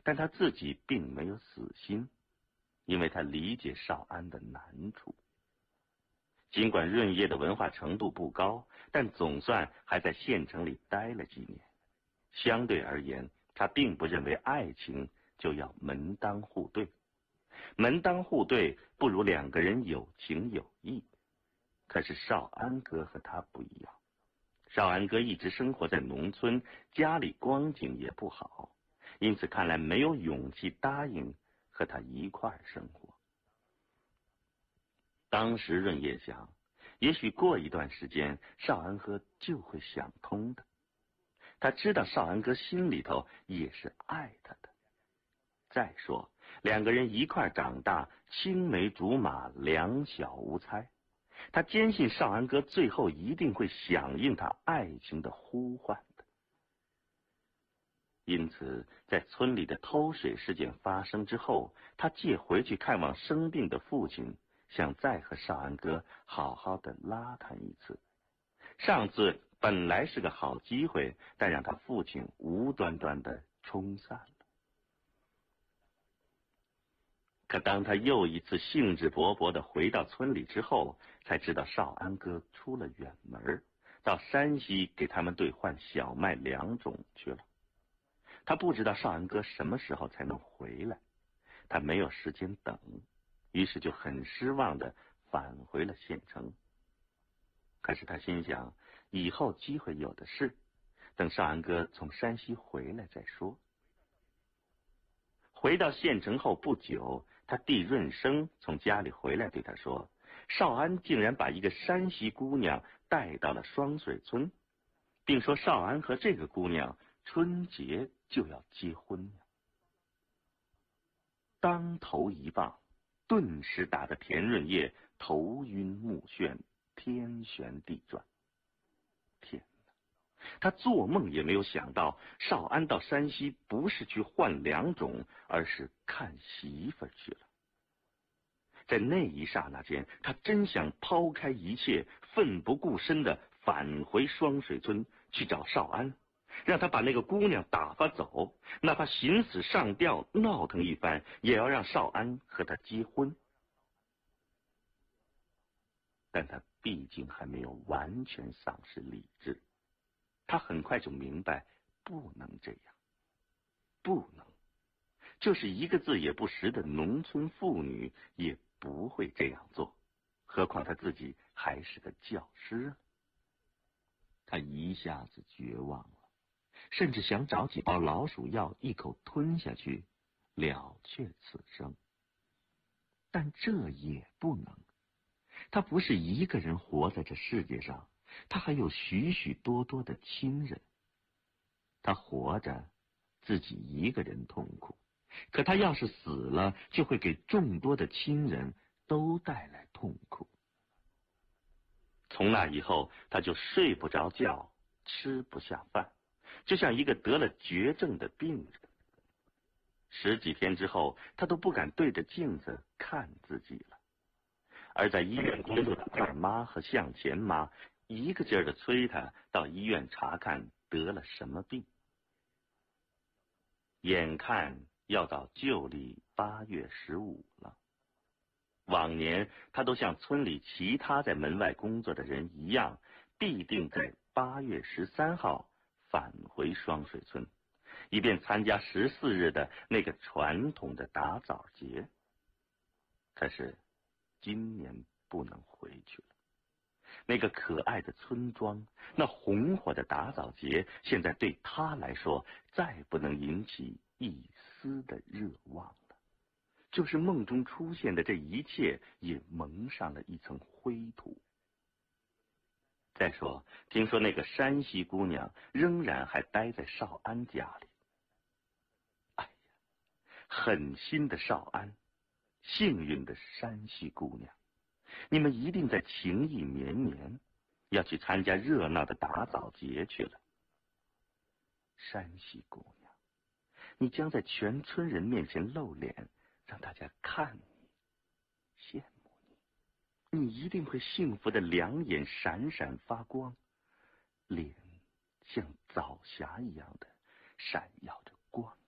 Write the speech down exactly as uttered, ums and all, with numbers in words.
但他自己并没有死心，因为他理解少安的难处。尽管润叶的文化程度不高，但总算还在县城里待了几年。相对而言，他并不认为爱情就要门当户对，门当户对不如两个人有情有义。可是少安哥和他不一样，少安哥一直生活在农村，家里光景也不好，因此看来没有勇气答应和他一块儿生活。当时润叶想，也许过一段时间少安哥就会想通的。他知道少安哥心里头也是爱他的。再说两个人一块长大，青梅竹马，两小无猜，他坚信少安哥最后一定会响应他爱情的呼唤的。因此在村里的偷水事件发生之后，他借回去看望生病的父亲，想再和少安哥好好的拉谈一次。上次本来是个好机会，但让他父亲无端端的冲散了。可当他又一次兴致勃勃的回到村里之后，才知道少安哥出了远门，到山西给他们兑换小麦良种去了。他不知道少安哥什么时候才能回来，他没有时间等，于是就很失望的返回了县城。可是他心想，以后机会有的是，等少安哥从山西回来再说。回到县城后不久，他弟润生从家里回来对他说，少安竟然把一个山西姑娘带到了双水村，并说少安和这个姑娘春节就要结婚了。当头一棒，顿时打得田润叶头晕目眩，天旋地转。天哪，他做梦也没有想到，少安到山西不是去换良种，而是看媳妇去了。在那一刹那间，他真想抛开一切，奋不顾身的返回双水村去找少安，让他把那个姑娘打发走，哪怕寻死上吊闹腾一番，也要让少安和他结婚。但他毕竟还没有完全丧失理智，他很快就明白不能这样，不能，就是一个字也不识的农村妇女也不会这样做，何况他自己还是个教师。他一下子绝望了，甚至想找几包老鼠药一口吞下去，了却此生。但这也不能，他不是一个人活在这世界上，他还有许许多多的亲人。他活着自己一个人痛苦，可他要是死了，就会给众多的亲人都带来痛苦。从那以后，他就睡不着觉，吃不下饭，就像一个得了绝症的病人。十几天之后，他都不敢对着镜子看自己了。而在医院工作的二妈和向前妈一个劲儿的催他到医院查看得了什么病。眼看要到旧历八月十五了，往年他都像村里其他在门外工作的人一样，必定在八月十三号返回双水村，以便参加十四日的那个传统的打枣节。可是今年不能回去了。那个可爱的村庄，那红火的打枣节，现在对他来说再不能引起一丝的热望了。就是梦中出现的这一切也蒙上了一层灰土。再说，听说那个山西姑娘仍然还待在少安家里。哎呀，狠心的少安，幸运的山西姑娘，你们一定在情意绵绵，要去参加热闹的打枣节去了。山西姑娘，你将在全村人面前露脸，让大家看你，羡慕你，你一定会幸福的两眼闪闪发光，脸像枣霞一样的闪耀着光